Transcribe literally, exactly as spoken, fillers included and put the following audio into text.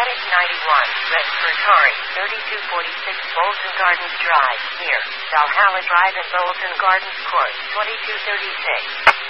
Matic ninety-one, red Ferrari, thirty-two forty-six Bolton Gardens Drive, near Valhalla Drive and Bolton Gardens Court, twenty-two thirty-six.